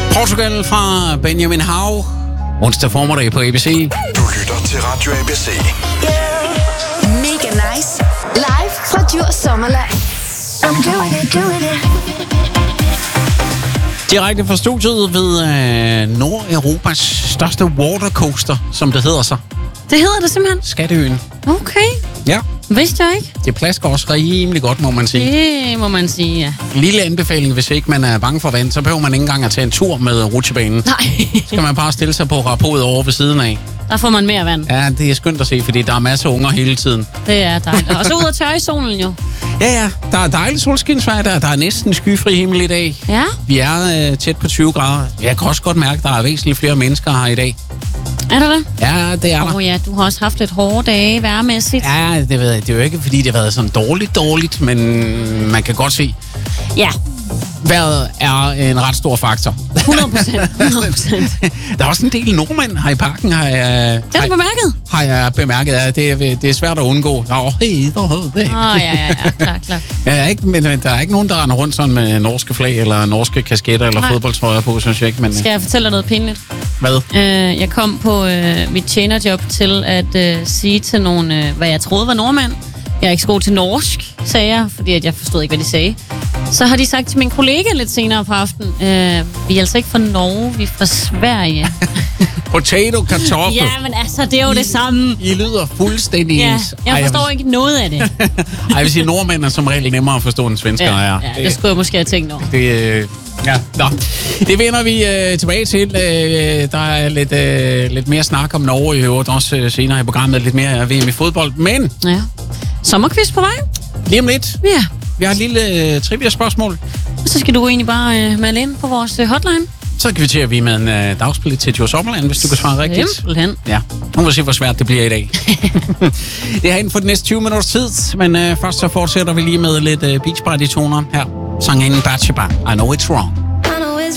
Portugal fra Benjamin Hav. Onsdag formiddag på ABC. Du lytter til Radio ABC. Mega nice. Live fra Djurs Sommerland. I'm doing it. Direkte fra studiet ved Nordeuropas største watercoaster, som det hedder så. Det hedder det simpelthen? Skatteøen. Okay. Ja. Vidste jeg ikke. Det plasker også rimelig godt, må man sige. Det må man sige, ja. Lille anbefaling, hvis ikke man er bange for vand, så behøver man ikke engang at tage en tur med rutsjebanen. Nej. Så skal man bare stille sig på rapportet over ved siden af. Der får man mere vand. Ja, det er skønt at se, fordi der er masser af unger hele tiden. Det er dejligt. Og så ud og tørre i solen jo. Ja, der er dejligt solskinsvejr der. Der er næsten skyfri himmel i dag. Ja. Vi er tæt på 20 grader. Jeg kan også godt mærke, at der er væsentligt flere mennesker her i dag. Er der det? Ja, det er der. Ja, du har også haft lidt hårde dage værmæssigt. Ja, det ved jeg. Det er jo ikke, fordi det har været sådan dårligt, men man kan godt se, Ja. vejret er en ret stor faktor. 100%. Der er også en del nordmænd her i parken, har jeg bemærket? Har jeg bemærket. Ja, det er svært at undgå. Ja, klar. Men der er ikke nogen, der render rundt sådan med norske flag, eller norske kasketter, eller fodboldtrøjer på, synes jeg ikke. Men, skal jeg fortælle dig noget pinligt? Hvad? Jeg kom på mit tjenerjob til at sige til nogle, hvad jeg troede var nordmænd. Jeg er ikke så god til norsk, sagde jeg, fordi at jeg forstod ikke, hvad de sagde. Så har de sagt til min kollega lidt senere på aftenen, vi er altså ikke fra Norge, vi er fra Sverige. Potato, kartoffel. Ja, men altså, det er jo det samme. I lyder fuldstændig ens. Jeg forstår ikke noget af det. Jeg vil sige, nordmænd er som regel nemmere at forstå end svenskere er. Ja, det skulle jeg måske have tænkt over. Det vender vi tilbage til. Der er lidt mere snak om Norge i øvrigt, også senere i programmet. Lidt mere VM i fodbold, men... Ja. Sommerquiz på vej? Lige om lidt. Ja. Vi har et lille trivia-spørgsmål. Og så skal du egentlig bare melde ind på vores hotline. Så kvitterer vi med en dagsbillet til Djurs Sommerland, hvis du kan svare rigtigt. Simpelthen. Ja, nu må vi se, hvor svært det bliver i dag. Det er inden for de næste 20 minutters tid, men først så fortsætter vi lige med lidt Beach Party-toner her. Sangeren Batsheba, I Know It's Wrong.